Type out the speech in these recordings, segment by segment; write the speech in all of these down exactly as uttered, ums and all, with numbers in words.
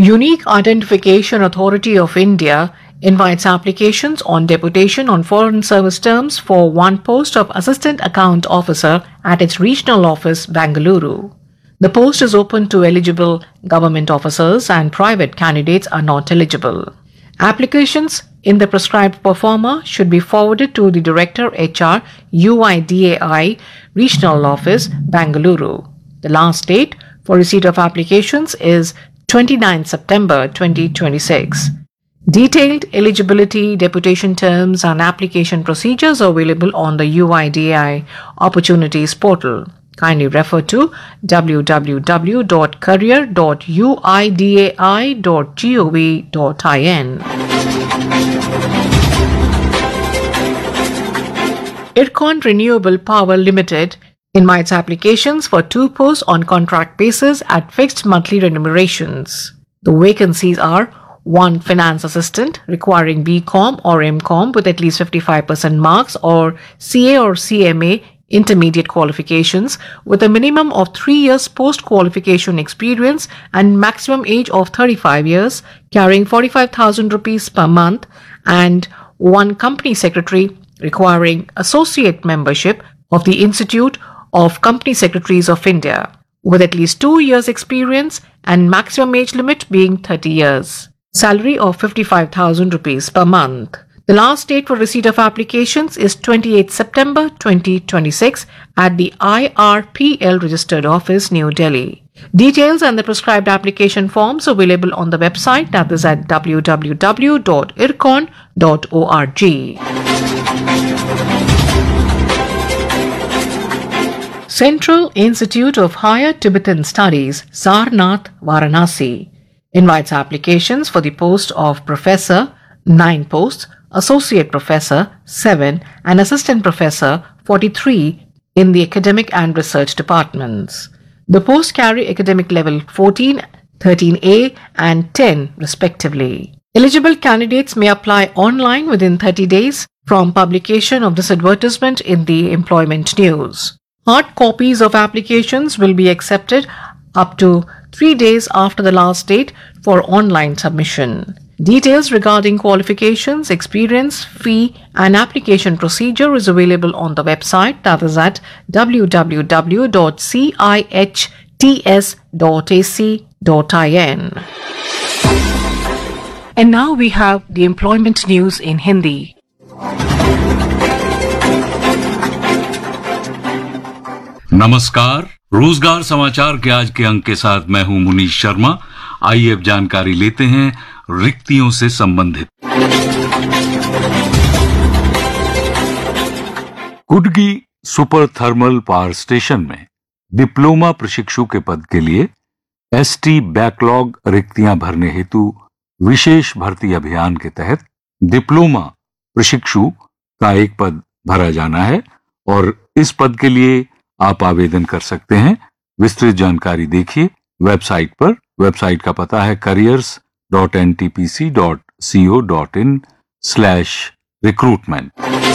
Unique Identification Authority of India invites applications on deputation on foreign service terms for one post of Assistant Account Officer at its regional office, Bengaluru. The post is open to eligible government officers and private candidates are not eligible. Applications in the prescribed performer should be forwarded to the Director H R U I D A I Regional Office, Bengaluru. The last date for receipt of applications is twenty-ninth September twenty twenty-six. Detailed eligibility, deputation terms and application procedures are available on the U I D A I Opportunities portal. Kindly refer to w w w dot career dot u i d a i dot gov dot in. IRCON Renewable Power Limited invites applications for two posts on contract basis at fixed monthly remunerations. The vacancies are one finance assistant requiring B Com or M Com with at least fifty-five percent marks, or C A or C M A intermediate qualifications with a minimum of three years post-qualification experience and maximum age of thirty-five years, carrying forty-five thousand rupees per month, and one company secretary requiring associate membership of the Institute of Company Secretaries of India with at least two years experience and maximum age limit being thirty years. Salary of fifty-five thousand rupees per month. The last date for receipt of applications is twenty-eighth September twenty twenty-six at the I R P L registered office, New Delhi. Details and the prescribed application forms available on the website, that is at w w w dot ircon dot org. Central Institute of Higher Tibetan Studies, Sarnath, Varanasi, invites applications for the post of Professor, nine posts, Associate Professor, seven, and Assistant Professor, forty-three, in the academic and research departments. The posts carry academic level fourteen, thirteen A, and ten, respectively. Eligible candidates may apply online within thirty days from publication of this advertisement in the Employment News. Hard copies of applications will be accepted up to three days after the last date for online submission. Details regarding qualifications, experience, fee and application procedure is available on the website, that is at w w w dot cihts dot a c dot in. And now we have the employment news in Hindi. नमस्कार, रोजगार समाचार के आज के अंक के साथ मैं हूं मुनीश शर्मा। आइए अब जानकारी लेते हैं रिक्तियों से संबंधित। कुडगी सुपर थर्मल पावर स्टेशन में डिप्लोमा प्रशिक्षु के पद के लिए एसटी बैकलॉग रिक्तियां भरने हेतु विशेष भर्ती अभियान के तहत डिप्लोमा प्रशिक्षु का एक पद भरा जाना है और इस पद के लिए आप आवेदन कर सकते हैं। विस्तृत जानकारी देखिए वेबसाइट पर। वेबसाइट का पता है careers dot N T P C dot C O dot in slash recruitment.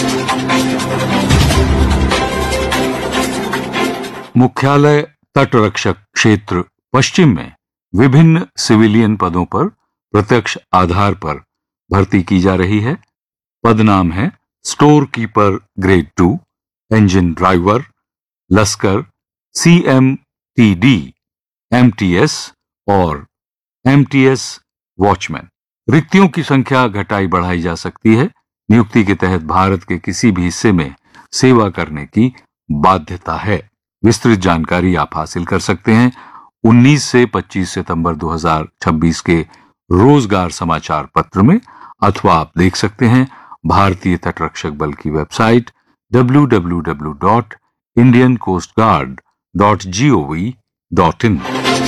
मुख्यालय तटरक्षक क्षेत्र पश्चिम में विभिन्न सिविलियन पदों पर प्रत्यक्ष आधार पर भर्ती की जा रही है। पद नाम है store keeper grade two, engine driver, लश्कर, C M T D, M T S और एम टी एस वॉचमैन। रिक्तियों की संख्या घटाई बढ़ाई जा सकती है। नियुक्ति के तहत भारत के किसी भी हिस्से में सेवा करने की बाध्यता है। विस्तृत जानकारी आप हासिल कर सकते हैं उन्नीस से पच्चीस सितंबर दो हज़ार छब्बीस के रोजगार समाचार पत्र में, अथवा आप देख सकते हैं भारतीय तटरक्षक बल की website W W W dot Indian coast guard dot G O V dot in.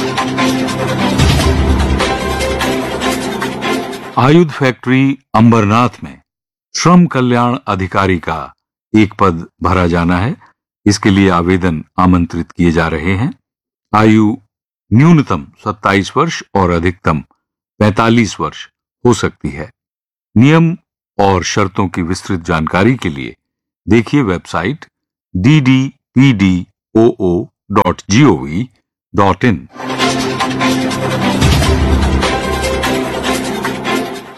आयुध फैक्ट्री अंबरनाथ में श्रम कल्याण अधिकारी का एक पद भरा जाना है। इसके लिए आवेदन आमंत्रित किए जा रहे हैं। आयु न्यूनतम सत्ताईस वर्ष और अधिकतम पैंतालीस वर्ष हो सकती है। नियम और शर्तों की विस्तृत जानकारी के लिए देखिए website D D P D O O dot G O V dot in.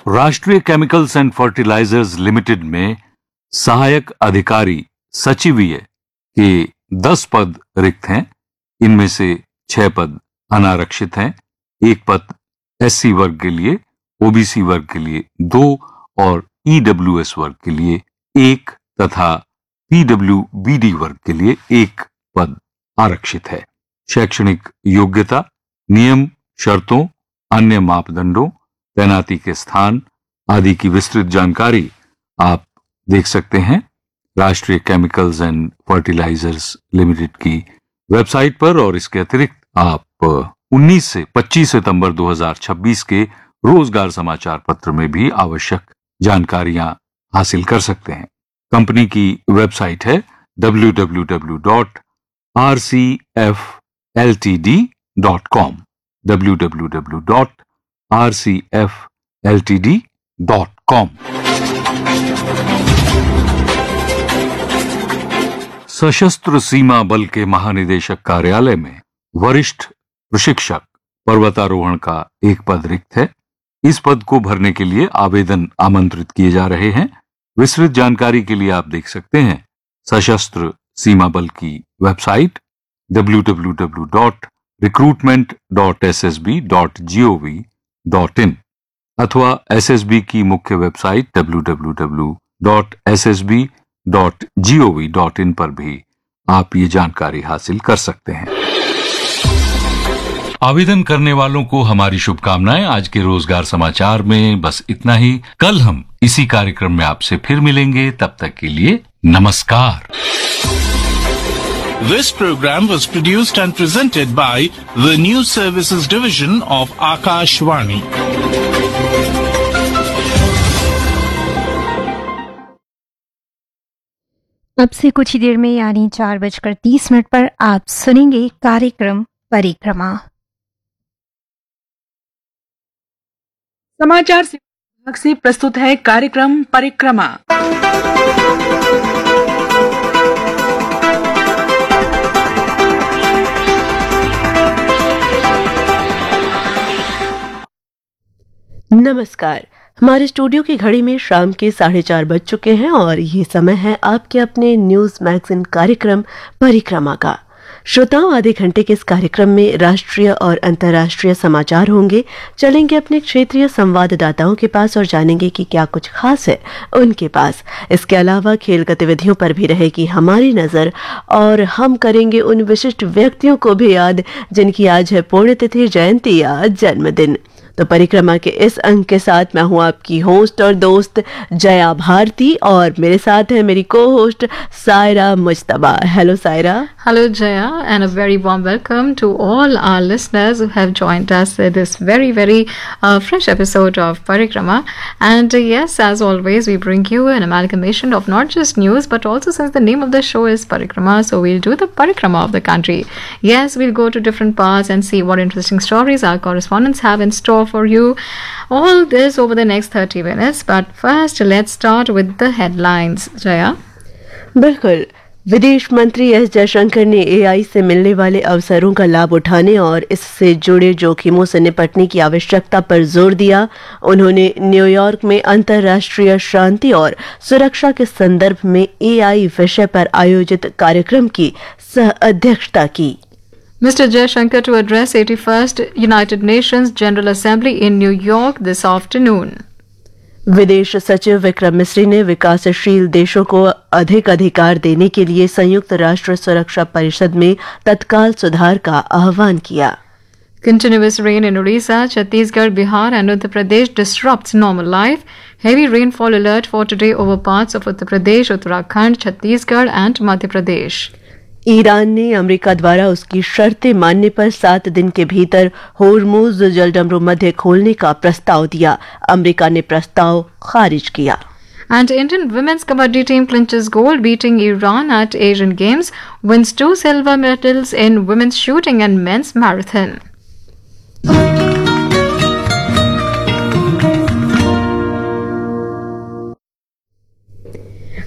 राष्ट्रीय केमिकल्स एंड फर्टिलाइजर्स लिमिटेड में सहायक अधिकारी सचिवीय के दस पद रिक्त हैं। इनमें से छह पद अनारक्षित हैं, एक पद एससी वर्ग के लिए, ओबीसी वर्ग के लिए दो और ईडब्ल्यूएस वर्ग के लिए एक तथा पीडब्ल्यूबीडी वर्ग के लिए एक पद आरक्षित है। शैक्षणिक योग्यता, नियम, शर्तों, अन्य मापदंडों, तैनाती के स्थान आदि की विस्तृत जानकारी आप देख सकते हैं राष्ट्रीय केमिकल्स एंड फर्टिलाइजर्स लिमिटेड की वेबसाइट पर। और इसके अतिरिक्त आप उन्नीस से पच्चीस सितंबर दो हज़ार छब्बीस के रोजगार समाचार पत्र में भी आवश्यक जानकारियां हासिल कर सकते हैं। कंपनी की वेबसाइट है W W W dot R C F L T D dot com, W W W dot R C F L T D dot com. सशस्त्र सीमा बल के महानिदेशक कार्यालय में वरिष्ठ प्रशिक्षक पर्वतारोहण का एक पद रिक्त है। इस पद को भरने के लिए आवेदन आमंत्रित किए जा रहे हैं। विस्तृत जानकारी के लिए आप देख सकते हैं सशस्त्र सीमा बल की website W W W dot recruitment dot S S B dot G O V dot in अथवा एसएसबी की मुख्य website W W W dot S S B dot G O V dot in पर भी आप ये जानकारी हासिल कर सकते हैं। आवेदन करने वालों को हमारी शुभकामनाएं। आज के रोजगार समाचार में बस इतना ही। कल हम इसी कार्यक्रम में आपसे फिर मिलेंगे, तब तक के लिए नमस्कार। This program was produced and presented by the News Services Division of Akashvani. अब से कुछ ही देर में यानी चार बजकर तीस मिनट पर आप सुनेंगे कार्यक्रम परिक्रमा। समाचार विभाग से प्रस्तुत है कार्यक्रम परिक्रमा। नमस्कार। हमारे स्टूडियो की घड़ी में शाम के साढ़े चार बज चुके हैं और ये समय है आपके अपने न्यूज मैगजीन कार्यक्रम परिक्रमा का। श्रोताओं, आधे घंटे के इस कार्यक्रम में राष्ट्रीय और अंतर्राष्ट्रीय समाचार होंगे। चलेंगे अपने क्षेत्रीय संवाददाताओं के पास और जानेंगे कि क्या कुछ खास है उनके पास। इसके अलावा खेल गतिविधियों पर भी रहेगी हमारी नजर और हम करेंगे उन विशिष्ट व्यक्तियों को भी याद जिनकी आज है पुण्यतिथि, जयंती या जन्मदिन। तो परिक्रमा के इस अंक के साथ मैं हूं आपकी होस्ट और दोस्त जया भारती और मेरे साथ है मेरी को host Saira Mujtaba. Hello Saira. Hello Jaya, and a very warm welcome to all our listeners who have joined us in this very very uh, fresh episode of Parikrama. And uh, yes, as always, we bring you an amalgamation of not just news but also, since the name of the show is Parikrama, so we'll do the Parikrama of the country. Yes, we'll go to different parts and see what interesting stories our correspondents have in store for you. All this over the next thirty minutes. But first, let's start with the headlines. Jaya. बिल्कुल। विदेश मंत्री S Jaishankar ने AI से मिलने वाले अवसरों का लाभ उठाने और इससे जुड़े जोखिमों से निपटने की आवश्यकता पर जोर दिया। उन्होंने न्यूयॉर्क में अंतर्राष्ट्रीय शांति और सुरक्षा के संदर्भ में एआई विषय पर आयोजित कार्यक्रम की सह अध्यक्षता की। Mister Jaishankar to address eighty-first United Nations General Assembly in New York this afternoon. विदेश सचिव विक्रम मिस्री ने विकासशील देशों को अधिक अधिकार देने के लिए संयुक्त राष्ट्र सुरक्षा परिषद में तत्काल सुधार का आह्वान किया। Continuous rain in Odisha, Chhattisgarh, Bihar and Uttar Pradesh disrupts normal life. Heavy rainfall alert for today over parts of Uttar Pradesh, Uttarakhand, Chhattisgarh and Madhya Pradesh. Iran ने अमेरिका द्वारा उसकी शर्तें मानने पर सात दिन के भीतर होर्मुज जलडमरू मध्य खोलने का प्रस्ताव दिया। अमेरिका ने प्रस्ताव खारिज किया। And Indian women's kabaddi team clinches gold, beating Iran at Asian Games, wins two silver medals in women's shooting and men's marathon.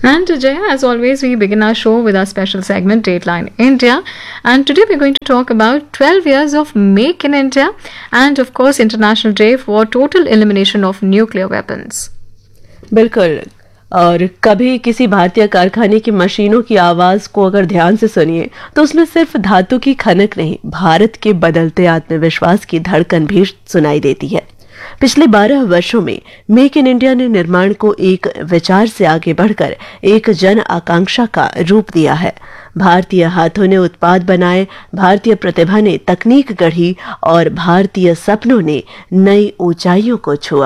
And uh, Jaya, as always, we begin our show with our special segment, Dateline India. And today we're going to talk about twelve years of Make in India and, of course, International Day for Total Elimination of Nuclear Weapons. बिल्कुल। और कभी किसी भारतीय कारखाने की मशीनों की आवाज को अगर ध्यान से सुनिए तो उसमें सिर्फ धातु की खनक नहीं, भारत के बदलते आत्मविश्वास की धड़कन भी सुनाई देती है। पिछले बारह वर्षों में मेक इन इंडिया ने निर्माण को एक विचार से आगे बढ़कर एक जन आकांक्षा का रूप दिया है। भारतीय हाथों ने उत्पाद बनाए, भारतीय प्रतिभा ने तकनीक गढ़ी और भारतीय सपनों ने नई ऊंचाइयों को छुआ।